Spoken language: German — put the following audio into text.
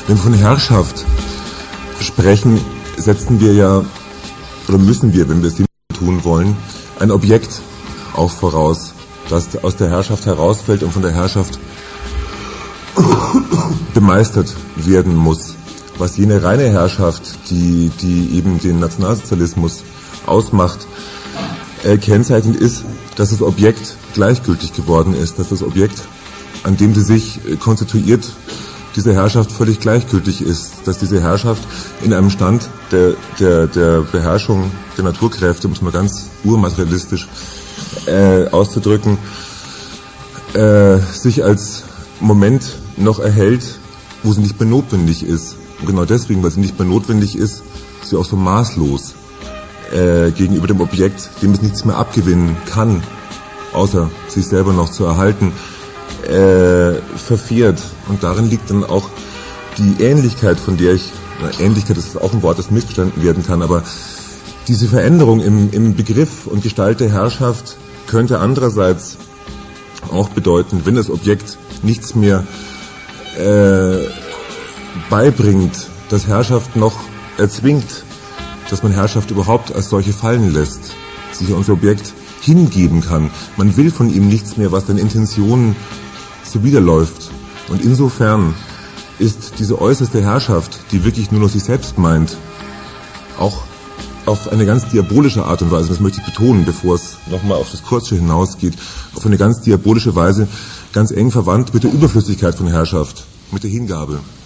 Wenn wir von Herrschaft sprechen, setzen wir ja, oder müssen wir, wenn wir es tun wollen, ein Objekt auch voraus, das aus der Herrschaft herausfällt und von der Herrschaft bemeistert werden muss. Was jene reine Herrschaft, die eben den Nationalsozialismus ausmacht, kennzeichnend ist, dass das Objekt gleichgültig geworden ist, dass das Objekt, an dem sie sich konstituiert, diese Herrschaft völlig gleichgültig ist, dass diese Herrschaft in einem Stand der Beherrschung der Naturkräfte, um es mal ganz urmaterialistisch auszudrücken, sich als Moment noch erhält, wo sie nicht mehr notwendig ist. Und genau deswegen, weil sie nicht mehr notwendig ist, ist sie auch so maßlos gegenüber dem Objekt, dem es nichts mehr abgewinnen kann, außer sich selber noch zu erhalten, verfährt. Und darin liegt dann auch die Ähnlichkeit, von der Ähnlichkeit ist auch ein Wort, das missverstanden werden kann, aber diese Veränderung im Begriff und Gestalt der Herrschaft könnte andererseits auch bedeuten, wenn das Objekt nichts mehr beibringt, dass Herrschaft noch erzwingt, dass man Herrschaft überhaupt als solche fallen lässt, sich unser Objekt hingeben kann. Man will von ihm nichts mehr, was den Intentionen zuwiderläuft. Und insofern ist diese äußerste Herrschaft, die wirklich nur noch sich selbst meint, auch auf eine ganz diabolische Art und Weise, das möchte ich betonen, bevor es nochmal auf das Kurze hinausgeht, auf eine ganz diabolische Weise ganz eng verwandt mit der Überflüssigkeit von Herrschaft, mit der Hingabe.